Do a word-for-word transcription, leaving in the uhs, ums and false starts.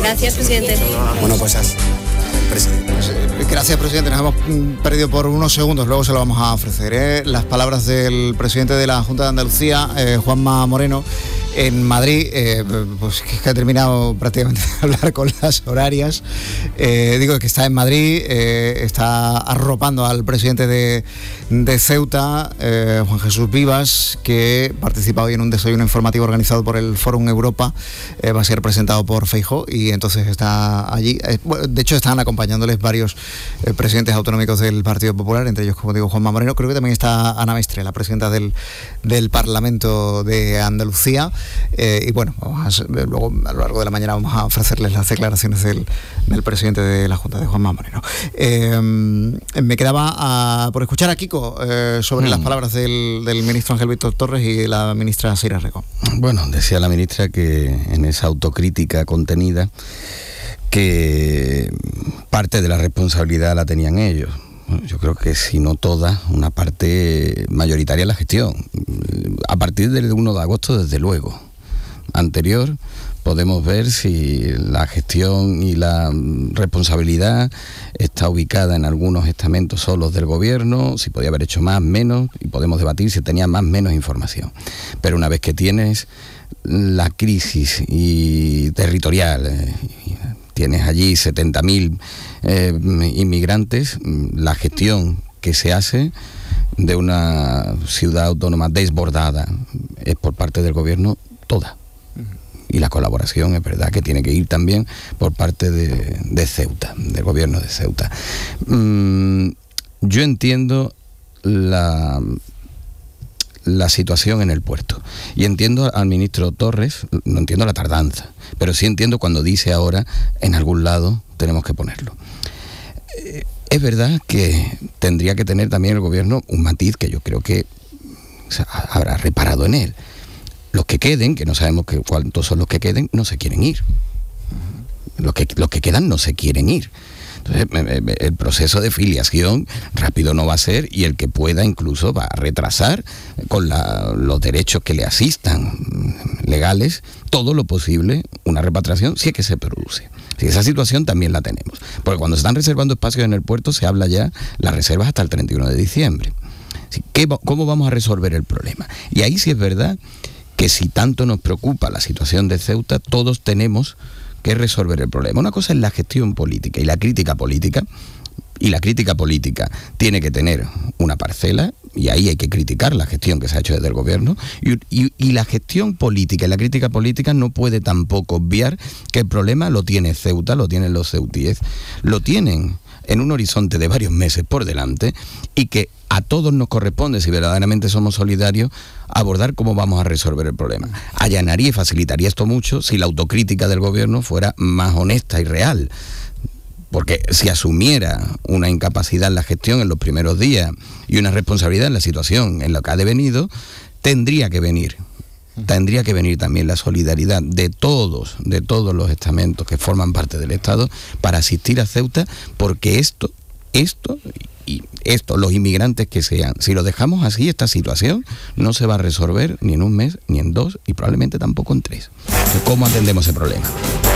Gracias, presidente. Bueno, pues así. Presidente. Gracias, presidente. Nos hemos perdido por unos segundos, luego se lo vamos a ofrecer. ¿eh? Las palabras del presidente de la Junta de Andalucía, eh, Juanma Moreno, en Madrid, eh, pues que ha terminado prácticamente de hablar con las horarias. Eh, digo que está en Madrid, eh, está arropando al presidente de, de Ceuta, eh, Juan Jesús Vivas, que participa hoy en un desayuno informativo organizado por el Fórum Europa. Eh, va a ser presentado por Feijóo y entonces está allí. Eh, bueno, de hecho, están acompañándoles varios eh, presidentes autonómicos del Partido Popular, entre ellos, como digo, Juanma Moreno. Creo que también está Ana Mestre, la presidenta del, del Parlamento de Andalucía. Eh, y bueno, vamos a, luego a lo largo de la mañana vamos a ofrecerles las declaraciones del, del presidente de la Junta, de Juanma Moreno. Eh, me quedaba a, por escuchar a Kiko eh, sobre mm. las palabras del, del ministro Ángel Víctor Torres y la ministra Sira Errejón. Bueno, decía la ministra que en esa autocrítica contenida que parte de la responsabilidad la tenían ellos. Bueno, yo creo que si no toda, una parte mayoritaria de la gestión. A partir del uno de agosto, desde luego. Anterior, podemos ver si la gestión y la responsabilidad está ubicada en algunos estamentos solos del gobierno, si podía haber hecho más, menos, y podemos debatir si tenía más, menos información. Pero una vez que tienes la crisis y territorial, eh, tienes allí setenta mil eh, inmigrantes, la gestión que se hace de una ciudad autónoma desbordada es por parte del gobierno toda. Y la colaboración es verdad que tiene que ir también por parte de, de Ceuta, del gobierno de Ceuta. Mm, yo entiendo la, la situación en el puerto y entiendo al ministro Torres, no entiendo la tardanza, pero sí entiendo cuando dice ahora en algún lado tenemos que ponerlo. Eh, es verdad que tendría que tener también el gobierno un matiz que yo creo que o sea, habrá reparado en él. Los que queden, que no sabemos que, cuántos son los que queden, no se quieren ir. Los que, los que quedan no se quieren ir. Entonces, el proceso de filiación rápido no va a ser y el que pueda incluso va a retrasar con la, los derechos que le asistan legales, todo lo posible, una repatriación, si es que se produce. Si esa situación también la tenemos. Porque cuando se están reservando espacios en el puerto, se habla ya las reservas hasta el treinta y uno de diciembre. ¿Qué, ¿Cómo vamos a resolver el problema? Y ahí sí es verdad que si tanto nos preocupa la situación de Ceuta, todos tenemos que resolver el problema. Una cosa es la gestión política y la crítica política, y la crítica política tiene que tener una parcela, y ahí hay que criticar la gestión que se ha hecho desde el gobierno, y, y, y la gestión política y la crítica política no puede tampoco obviar que el problema lo tiene Ceuta, lo tienen los ceutíes, lo tienen en un horizonte de varios meses por delante, y que a todos nos corresponde, si verdaderamente somos solidarios, abordar cómo vamos a resolver el problema. Allanaría y facilitaría esto mucho si la autocrítica del gobierno fuera más honesta y real. Porque si asumiera una incapacidad en la gestión en los primeros días y una responsabilidad en la situación en la que ha devenido, tendría que venir. Tendría que venir también la solidaridad de todos, de todos los estamentos que forman parte del Estado para asistir a Ceuta, porque esto, esto y esto, los inmigrantes que sean, si lo dejamos así, esta situación no se va a resolver ni en un mes, ni en dos, y probablemente tampoco en tres. ¿Cómo atendemos ese problema?